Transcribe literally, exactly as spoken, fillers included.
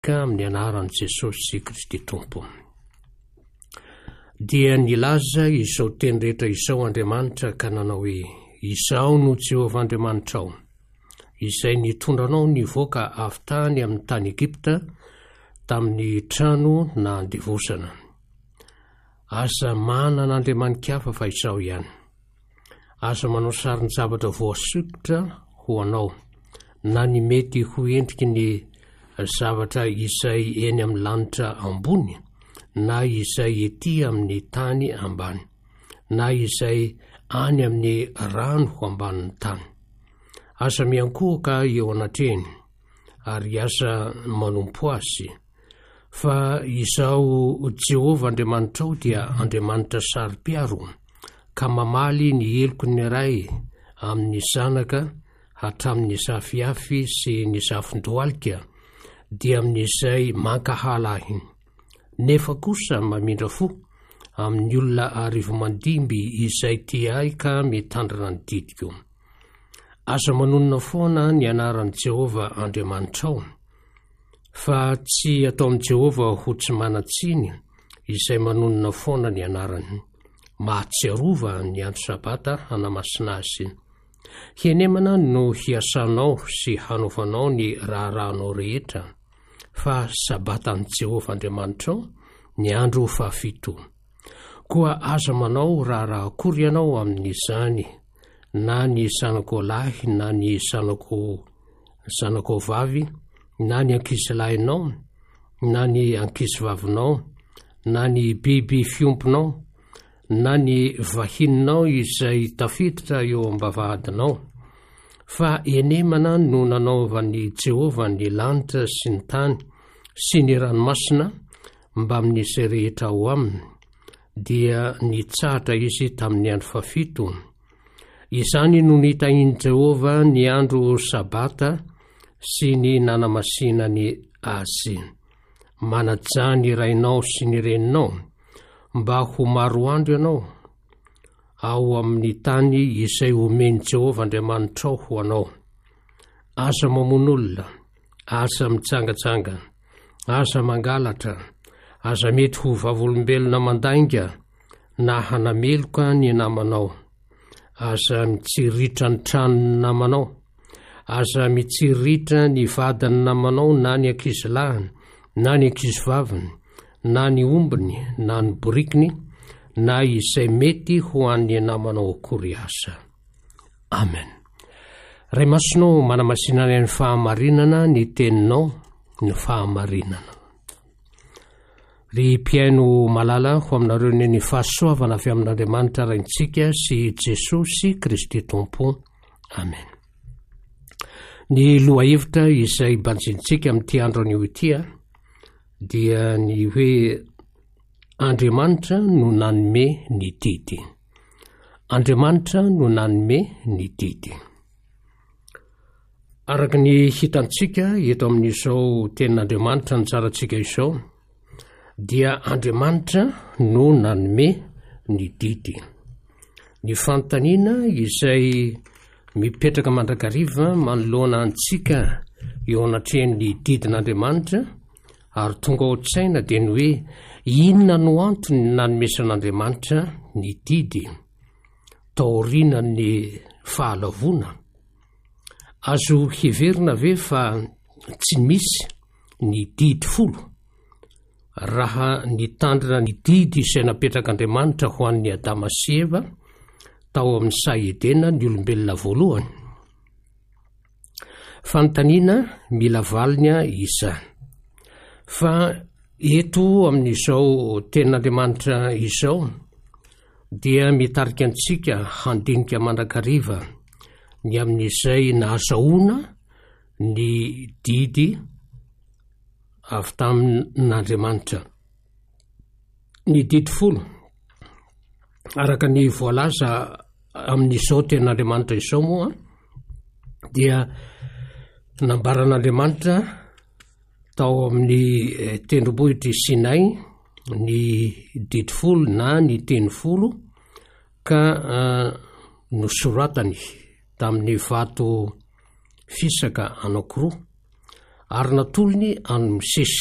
ka amin'ny anaran'i Jesosy Kristy Tompo. Dia nilaza izao teny rehetra izao Andriamanitra ka nanao hoe, izao no Jehovah Andriamanitrao, izay nitondranao nivoaka avy tany amin'ny tany Egipta tamin'ny trano na andivosana. Aza manan'Andriamanikafa fa izao ihany. Aza manao sarin'ny zavatra voasikotra ho anao, na ny mety ho endriky ny zavatra izay eny amin'ny lanitra ambony, na izay ety amin'ny tany ambany, na izay any amin'ny rano ho ambanin'ny tany. Aza miankohaka eo anatreny, ary aza manompo azy. Fa izao Jehovah Andriamanitrao dia Andriamanitra sarim-piaro, ka mamaly ny eloko ny ray amin'ny zanaka hatramin'ny zafiafy sy ny zafin-dohalika, dia amin'izay mankahalahy. Nefa kosa mamindra fo amin'ny olona arivo mandimby izay tia ka mitandrina ny didiko. Aza manonona foana ny anaran'i Jehovah Andriamanitrao, fa tsy atao amin'i Jehovah ho tsy manatsiny izay manonona foana ny anarany. Mahatsiarova ny andro sabata hanamasina azy. Hienemana no hiasanao sy hanaovanao ny raharahanao rehetra, fa sabatan'i Jehovah Andriamanitrao ny andro fahafito. Koa aza manao raharaha akory ianao amin'izany, na ny zanako lahy na ny zanako zanako vavy, na ny ankizilahinao, na ny ankizivavinao, na ny biby fiomponao, na ny vahininao izay tafiditra eo am-bavahadinao. Fa enemana no nanaovan'i Jehovah ny lanitra sy ny tany sy ny ranomasina mba amin'izay rehetra ao aminy, dia nitsahatra izy tamin'ny andro fafito. Izany no nitahiany Jehovah ny andro sabata sy ny nanamasinany azy. Manaja ny rainao sy ny reninao, mba ho maro andro ianao ao amin'ny tany izay omeny Jehovah Andriamanitrao ho anao. Aza mamono olona, aza mitsangatsanga, aza mangalatra, aza mety ho vavolombelona mandainga na hanameloka ny namanao, aza mitsiritra ny tranony namanao, aza mitsiritra ny vadiny namanao, na ny ankizilahiny, na ny ankizivaviny, na ny ombiny, na ny borikiny, na izay mety ho an'ny namanao akory aza. Amen. Ray masonao manamasinana ny fahamarinana ny teninao, ny fahamarinana. Ry mpiaino malala ho aminareo ny fahasoavana avy amin'Andriamanitra raintsika sy Jesosy Kristy Tompo. Amen. Ny loha hevitra izay banjintsika amin'ity andro anio ity dia ny hoe Andriamanitra no nanome ny didy. Andriamanitra no nanome ny didy. Araka ny hitantsika eto amin'izao tenin'Andriamanitra ny tsarantsika izao, dia Andriamanitra no nanome ny didy. Ny fanontaniana izay mipetraka mandrakariva manoloana antsika eo anatrehan'ny didin'Andriamanitra ary tonga ao an-tsaina dia ny hoe inona no antony nanomesan'Andriamanitra ny didy taoriana ny fahalavona. Azo heverina ve fa tsy misy ny didy folo raha nitandrina ny didy izay napetrak'Andriamanitra ho an'ny Adama sy Eva tao amin'ny Saedena ny olombelona voalohany? Fanontaniana mila valina izany. Fa eto amin'izao tenin'Andriamanitra izao dia mitarika antsika handinika mandrakariva ny amin'izay nahazahoana ny didy avy tamin'Andriamanitra. Ny didy folo, araka ny voalaza amin'izao tenin'Andriamanitra izao moa, dia nambaran'Andriamanitra tao amin'ny tendrombohitry Sinay ny didy folo na ny teny folo, ka uh, nosoratany tamin'ny vato fisaka anankiroa ary natolony any misesy